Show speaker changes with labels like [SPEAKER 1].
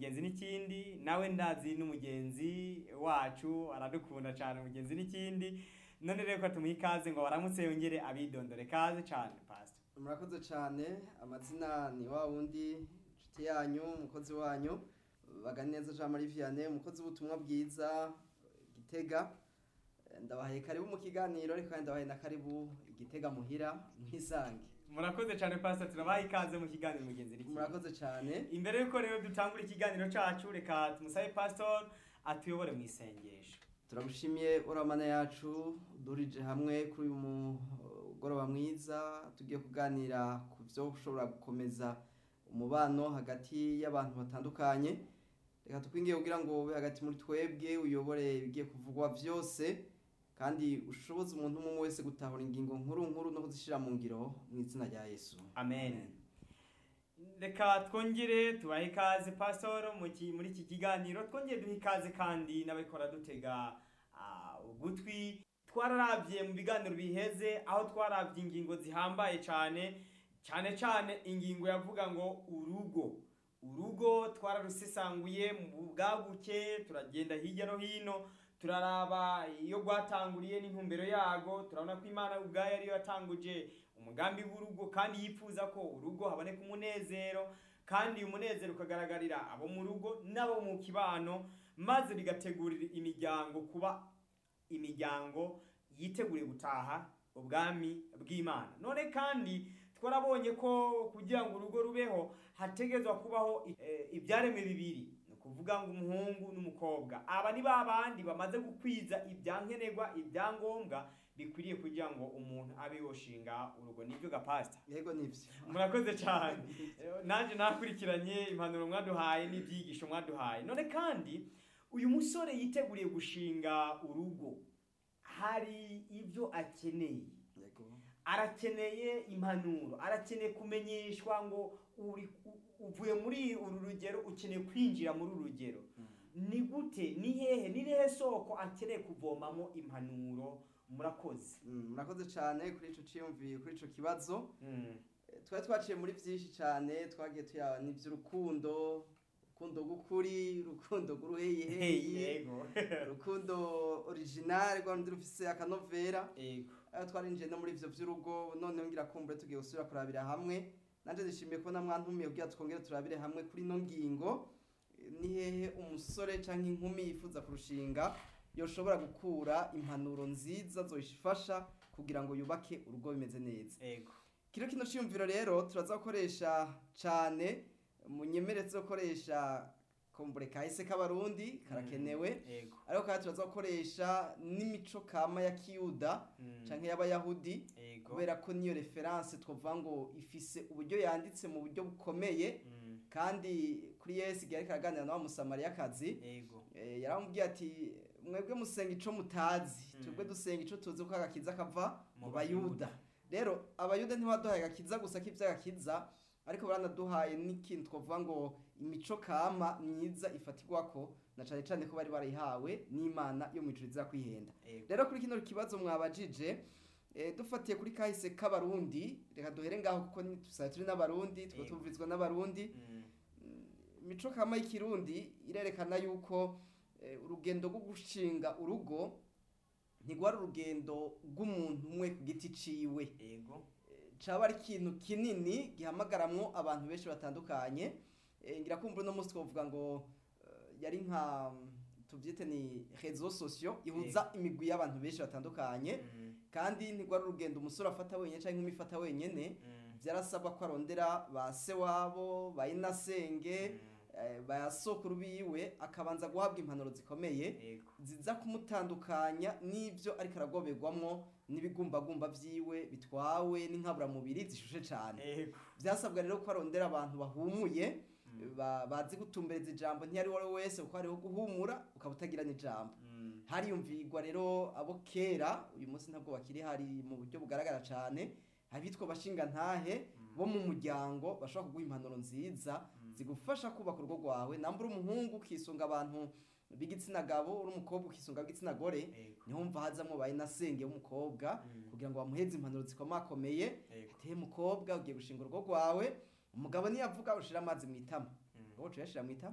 [SPEAKER 1] mugenzi n'ikindi, nawe ndazi n'umugenzi wacu aradukunda cyane mugenzi n'ikindi. None rero ko tumuha ikaze ngo baramutse yongere abidondore. Kaze cyane pastor.
[SPEAKER 2] Murakoze cyane, amazina ni wa wundi inshuti yanyu, umukozi wanyu Baganeza Jean Marie Vianney, umukozi w'ubutumwa bwiza Gitega. Ndabahaye karibu mu kiganiro, ariko ndabahaye na karibu Gitega muhira mwisange.
[SPEAKER 1] Murakoze cyane pastor, turabaha ikaze mu kiganiro mugenzi n'ikindi.
[SPEAKER 2] Murakoze cyane.
[SPEAKER 1] Imbere yuko rero dutangura ikiganiro cacu, reka tumusabe pastor atuyobore mu isengesho.
[SPEAKER 2] Turamushimiye uramana yacu durije hamwe kuri uyu mugoroba mwiza, tugiye kuganira ku byo ushobora gukomeza umubano hagati y'abantu batandukanye. Reka tukwingiye kugira ngo ube hagati muri twebwe, uyobore ibigiye kuvugwa byose, kandi ushoboze umuntu umwe wese gutahura ingingo nkuru no kuzishira mu ngiro mu izina rya Yesu.
[SPEAKER 1] Amen. Reka twongere tubahe ikaze pastor muri iki kiganiro, twongere duhe ikaze kandi n'abikora dutega ugutwi. Twararavye mu biganiro biheze aho twaravye ingingo zihambaye cyane ingingo yavuga ngo urugo twararusesanguye mu bwaguke, turagenda hirya no hino turaraba iyo rwatanguriye n'intumbero yago. Turabona ko Imana ubwayo ariyo yatanguje umugambi w'urugo, kandi yifuza ko urugo haboneka umunezero, kandi umunezero ukagaragarira abo mu rugo n'abo mu kibano, maze bigategurira imiryango kuba imiryango yiteguriye gutaha ubwami bw'Imana. None kandi twarabonye ko kugira ngo urugo rubeho hategezwa kubaho ibyaremwe bibiri, no kuvuga ngo umuhungu n'umukobwa. Aba ni babandi bamaze gukwiza ibyankenerwa, ibyangombwa bikwiriye kugira ngo umuntu abe yoshinga urugo. Nibyo ga pastor?
[SPEAKER 2] Yego nibyo.
[SPEAKER 1] Murakoze cyane. Nanje nakurikiranye impanuro mwaduhaye n'ibyigisho mwaduhaye. None kandi uyu musore yiteguriye gushinga urugo, hari ibyo akeneye.
[SPEAKER 2] Yego.
[SPEAKER 1] Arakeneye impanuro, arakeneye kumenyeshwa ngo uvuye muri uru rugero ukeneye kwinjira muri uru rugero. Ni gute, ni hehe soko akeneye kuvomamo impanuro? Murakoze.
[SPEAKER 2] Murakoze cyane kuri ico ciyumviye, kuri ico kibazo. Twari twaciye muri byinshi cyane, twagiye tuyaba n'ivy'urukundo, urukundo gukuri, urukundo guruheye,
[SPEAKER 1] yego.
[SPEAKER 2] urukundo original rwandi rufise akanovera.
[SPEAKER 1] Yego.
[SPEAKER 2] Twarinjiye no muri ivyo vy'urugo, none ngira kumbure tugiye gusubira kurabira hamwe. Nanje ndishimiye ko namwantumiye kugira twongere turabire hamwe kuri no ngingo. Ni hehe umusore canke inkumi yifuza kurushinga yoshobora gukura impanuro nziza zoyifasha kugira ngo yubake urugo bimeze neza.
[SPEAKER 1] Yego.
[SPEAKER 2] Kino ciyumviro rero turazakoresha cane, munyemereze gukoresha kumbure kahise k'abarundi karakenewe.
[SPEAKER 1] Yego.
[SPEAKER 2] Ariko kandi turazakoresha n'imico kama ya Kiyuda canke y'Abayahudi, kubera ko niyo reference twovuga ngo ifise uburyo yanditse mu buryo bukomeye. Kandi kuri Yesu igihe ariko araganira na wa Musamariyakazi, yaramubwiye ati mwebwe musenga ico mutazi, twebwe dusenga ico tuzi ko agakiza kava mu Bayuda. Rero Abayuda ntibaduhaye agakiza gusa k'ivy'agakiza, ariko baranaduhaye n'ikintu twovuga ngo imico kama myiza ifatirwako, na cane cane ko bari barayihawe n'Imana yo mw'ijuru iza kwihenda. Rero kuri kino kibazo mwabajije, dufatiye kuri kahise k'abarundi, reka duhere ngaho kuko tusaye turi n'abarundi, twumvirizwa n'abarundi. Imico kama y'ikirundi irerekana yuko urugendo rwo gushinga urugo ntigwari urugendo rw'umuntu umwe ku giti ciwe.
[SPEAKER 1] Yego.
[SPEAKER 2] Caba ari ikintu kinini gihamagaramwo abantu benshi batandukanye. Ngira kumbura no musi twovuga ngo yari nka tuvyite ni réseaux sociaux ihuza imigwi y'abantu benshi batandukanye. Kandi ntigwari urugendo umusore afata wenyene canke inkumi ifata wenyene. Vyarasabwa ko arondera ba se wabo, ba inasenge, ba sokuru biwe, akabanza guhabwa impanuro zikomeye ziza kumutandukanya n'ivyo ariko aragoberwamwo n'ibigumbagumba vyiwe bitwawe n'inkabura mubiri zishushe cane. Vyasabwa rero ko arondera abantu bahumuye, bazi gutumbereza ijambo. Ntiyari wari wese kuko hariho guhumura ukaba utagira n'ijambo. Hariyumvigwa rero abo kera, uyu munsi ntabwo bakiri hari mu buryo bugaragara cane, abitwa bashinga ntahe bo mu muryango bashobora kuguha impanuro nziza zigufasha kubaka urugo rwawe. Nambura umuhungu ukisunga abantu b'igitsina gabo, uri umukobwa ukisunga b'igitsina gore, niho umva hazamwo ba inasenge w'umukobwa kugira ngo bamuheze impanuro zikomakomeye. Ati mukobwa ugiye gushinga urugo rwawe, umugabo niyavuga ushira amazi mwitama, ngo uciyashira mwitama